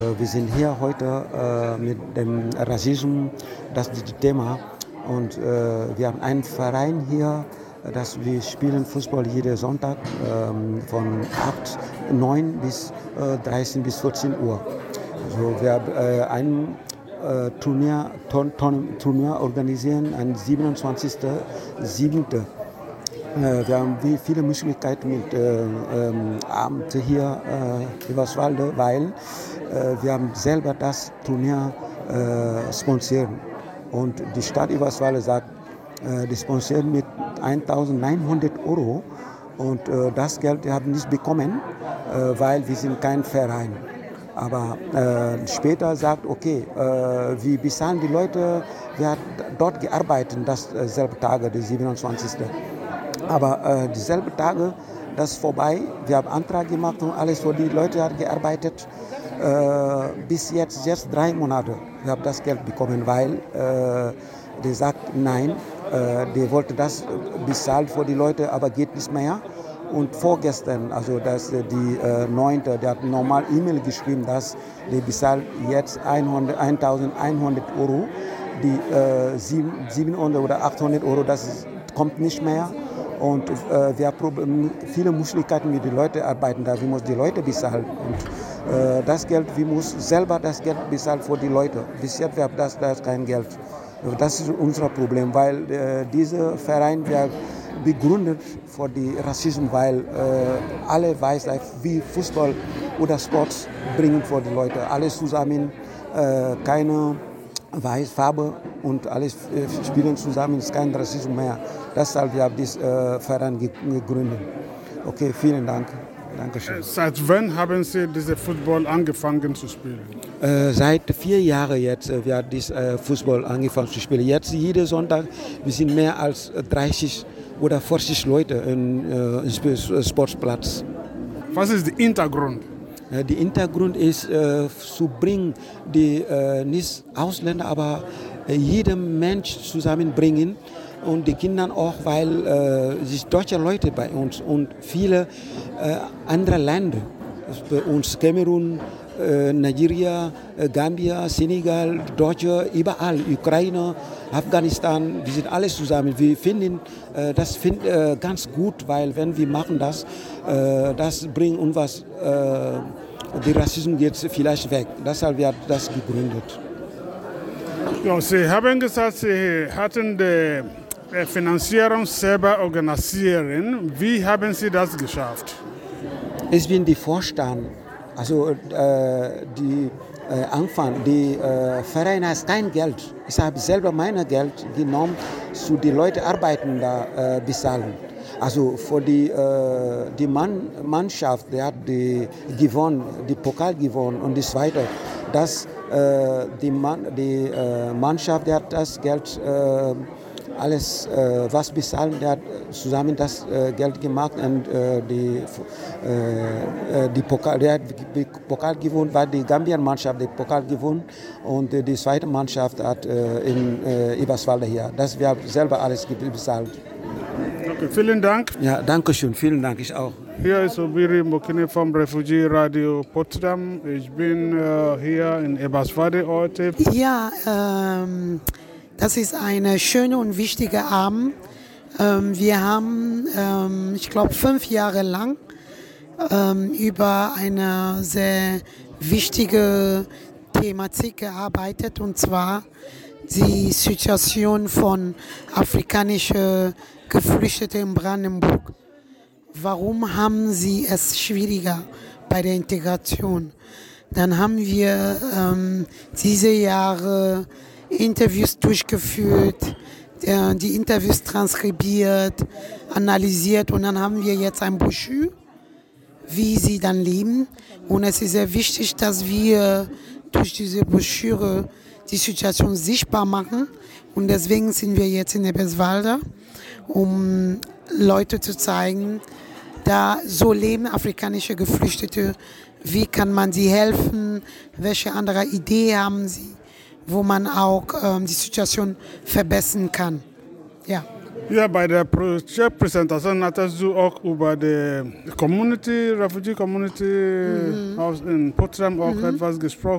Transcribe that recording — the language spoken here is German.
Wir sind hier heute mit dem Rassismus, das ist das Thema. Und wir haben einen Verein hier, dass wir spielen Fußball jeden Sonntag von 9 bis 13 bis 14 Uhr. Also wir haben ein Turnier organisieren am 27.07. Wir haben viele Möglichkeiten mit Abend hier in Eberswalde, weil wir haben selber das Turnier sponsorieren. Und die Stadt Eberswalde sagt, die sponsorieren mit 1.900 Euro. Und das Geld haben wir nicht bekommen, weil wir sind kein Verein. Aber später sagt, okay, wir bezahlen die Leute, wer hat dort gearbeitet, das selbe Tage, der 27. Aber dieselbe Tage, das ist vorbei. Wir haben Antrag gemacht und alles für die Leute hat gearbeitet. Bis jetzt 3 Monate. Wir haben das Geld bekommen, weil der sagt nein, der wollte das bezahlen für die Leute, aber geht nicht mehr. Und vorgestern, also dass die 9., der hat normal E-Mail geschrieben, dass der bezahlt jetzt 1.100 Euro. Die 700 oder 800 Euro, das kommt nicht mehr. Und wir haben viele Möglichkeiten, mit den Leuten arbeiten, da wir müssen die Leute bezahlen. Und das Geld, wir müssen selber das Geld bezahlen für die Leute. Bis jetzt wir haben das kein Geld. Das ist unser Problem, weil dieser Verein wird begründet für den Rassismus, weil alle weiß, wie Fußball oder Sport bringen für die Leute. Alles zusammen, keine Farbe und alles spielen zusammen, ist kein Rassismus mehr. Deshalb habe ich diesen Verein gegründet. Okay, vielen Dank. Dankeschön. Seit wann haben Sie diese Fußball angefangen zu spielen? Seit 4 Jahren jetzt, wir haben diesen Fußball angefangen zu spielen. Jetzt jeden Sonntag, wir sind mehr als 30 oder 40 Leute im Sportplatz. Was ist der Hintergrund? Der Hintergrund ist, zu bringen, die nicht Ausländer, aber jeden Mensch zusammenbringen. Und die Kinder auch, weil es deutsche Leute bei uns und viele andere Länder, bei uns Kamerun, Nigeria, Gambia, Senegal, Deutsche, überall, Ukraine, Afghanistan, wir sind alles zusammen. Wir finden das ganz gut, weil wenn wir machen das, das bringt uns was, der Rassismus geht vielleicht weg. Deshalb wird das gegründet. Ja, Sie haben gesagt, Sie hatten die Finanzierung selber organisieren. Wie haben Sie das geschafft? Ich bin der Vorstand. Also der Verein hat kein Geld. Ich habe selber mein Geld genommen, zu den Leuten arbeiten da bezahlen. Also für die Mannschaft, die hat die Pokal gewonnen und das weiter. Die Mannschaft, die hat das Geld alles was bezahlen, der hat zusammen das Geld gemacht und die Pokal, der hat Pokal gewonnen, war die Gambien-Mannschaft die Pokal gewonnen und die zweite Mannschaft hat in Eberswalde hier. Das wir haben selber alles bezahlt. Okay, vielen Dank. Ja, danke schön, vielen Dank, ich auch. Hier ist Obiri Mbokine vom Refugee Radio Potsdam. Ich bin hier in Eberswalde heute. Ja, das ist eine schöne und wichtige Abend. Wir haben, ich glaube, 5 Jahre lang über eine sehr wichtige Thematik gearbeitet, und zwar die Situation von afrikanischen Geflüchteten in Brandenburg. Warum haben sie es schwieriger bei der Integration? Dann haben wir diese Jahre Interviews durchgeführt, die Interviews transkribiert, analysiert, und dann haben wir jetzt ein Broschüre, wie sie dann leben. Und es ist sehr wichtig, dass wir durch diese Broschüre die Situation sichtbar machen. Und deswegen sind wir jetzt in Eberswalde, um Leute zu zeigen, da so leben afrikanische Geflüchtete, wie kann man sie helfen, welche andere Idee haben sie, wo man auch die Situation verbessern kann. Ja. Ja, bei der Projektpräsentation hattest du auch über die Refugee Community Haus in Potsdam auch etwas gesprochen.